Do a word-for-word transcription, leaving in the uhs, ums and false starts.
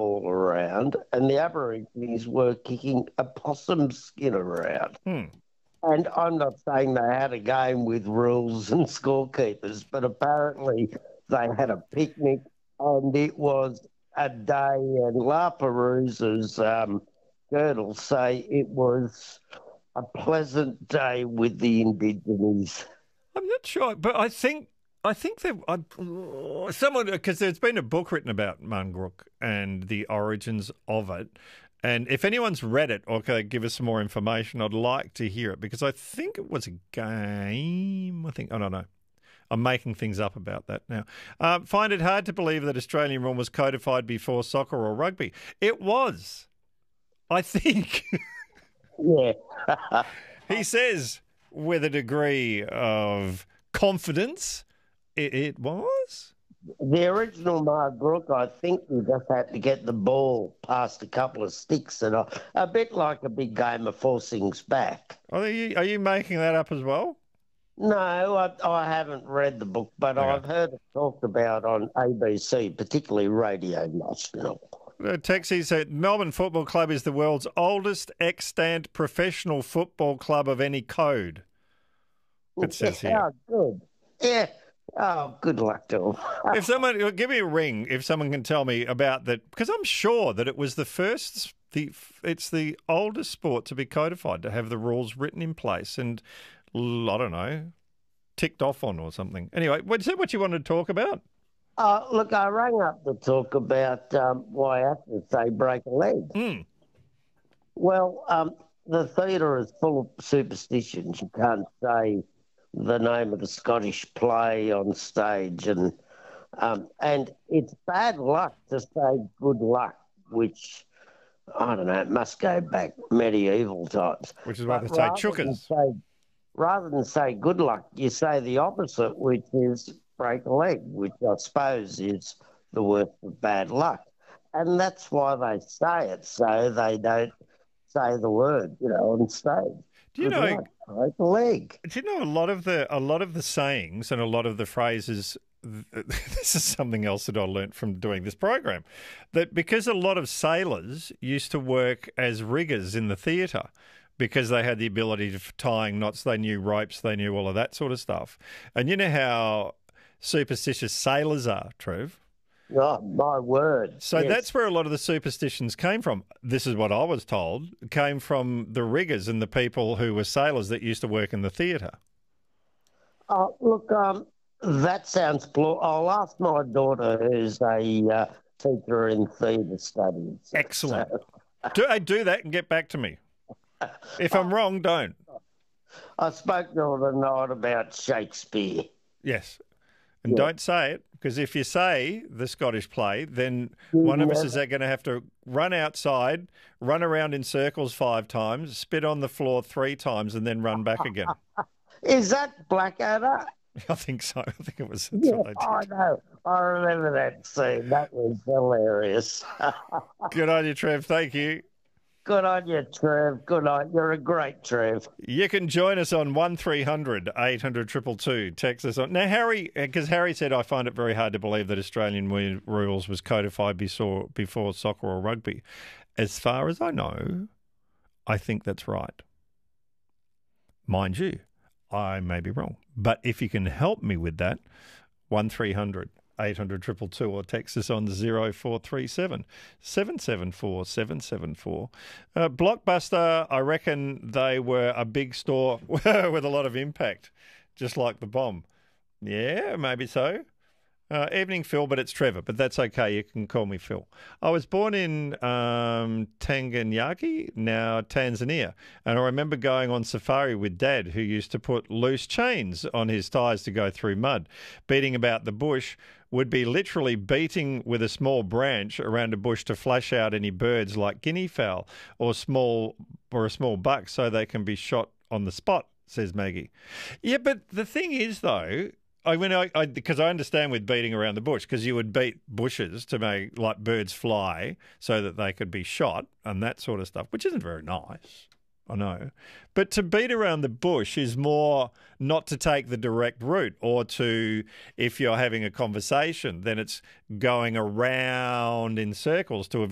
ball around, and the Aborigines were kicking a possum skin around. Hmm. And I'm not saying they had a game with rules and scorekeepers, but apparently they had a picnic, and it was a day. And La Perouse's um, girdle say it was a pleasant day with the Indigenes. I'm not sure, but I think I think that I, someone because there's been a book written about Mungrook and the origins of it, and if anyone's read it or can give us some more information, I'd like to hear it because I think it was a game. I think I don't know. I'm making things up about that now. Uh, find it hard to believe that Australian rule was codified before soccer or rugby. It was, I think. Yeah. He says with a degree of confidence, it, it was. The original Marlbrook, I think we just had to get the ball past a couple of sticks, and a, a bit like a big game of four things back. Are you, are you making that up as well? No, I, I haven't read the book, but Okay. I've heard it talked about on A B C, particularly Radio National. Uh, Texie said Melbourne Football Club is the world's oldest extant professional football club of any code. It says here. Oh, good. Yeah. Oh, good luck to them. If someone give me a ring, if someone can tell me about that, because I'm sure that it was the first, the it's the oldest sport to be codified, to have the rules written in place and I don't know, ticked off on or something. Anyway, is that what you wanted to talk about? Uh, look, I rang up to talk about um, why athletes say break a leg. Mm. Well, um, the theatre is full of superstitions. You can't say the name of the Scottish play on stage, and um, and it's bad luck to say good luck, which I don't know. It must go back medieval times. Which is why But they say rather than chukkers. say- Rather than say good luck, you say the opposite, which is break a leg, which I suppose is the worst of bad luck. And that's why they say it, so they don't say the word, you know, on stage. Do you Good know? luck, break a leg. Do you know a lot of the a lot of the sayings and a lot of the phrases? This is something else that I learnt from doing this program. That because a lot of sailors used to work as riggers in the theatre, because they had the ability of tying knots, they knew ropes, they knew all of that sort of stuff. And you know how superstitious sailors are, Trev? Oh, my word. So Yes. that's where a lot of the superstitions came from. This is what I was told, came from the riggers and the people who were sailors that used to work in the theatre. Oh, look, um, that sounds pl- I'll ask my daughter, who's a uh, teacher in theatre studies. Excellent. So, Do, hey, do that and get back to me. If I'm wrong, don't. I spoke to her the night about Shakespeare. Yes. And Yeah. don't say it, because if you say the Scottish play, then one of us Yeah. is going to have to run outside, run around in circles five times, spit on the floor three times, and then run back again. Is that Blackadder? I think so. I think it was. That's Yeah, what they I did. know. I remember that scene. That was hilarious. Good on you, Trev. Thank you. Good on you, Trev. Good on you. You're a great Trev. You can join us on one three hundred eight hundred two two two. Text us on. Now, Harry, because Harry said, I find it very hard to believe that Australian wi- rules was codified before, before soccer or rugby. As far as I know, I think that's right. Mind you, I may be wrong. But if you can help me with that, one three hundred eight hundred two two two or text us on zero four three seven seven seven four seven seven four. Uh, Blockbuster, I reckon they were a big store with a lot of impact, just like the bomb. Yeah, maybe so. Uh, evening, Phil, but it's Trevor, but that's okay. You can call me Phil. I was born in um, Tanganyika, now Tanzania, and I remember going on safari with Dad, who used to put loose chains on his tyres to go through mud. Beating about the bush would be literally beating with a small branch around a bush to flush out any birds like guinea fowl or small or a small buck so they can be shot on the spot, says Maggie. Yeah, but the thing is, though, I mean, I, I because I understand with beating around the bush, because you would beat bushes to make like birds fly so that they could be shot and that sort of stuff, which isn't very nice. I know. But to beat around the bush is more not to take the direct route, or to, if you're having a conversation, then it's going around in circles to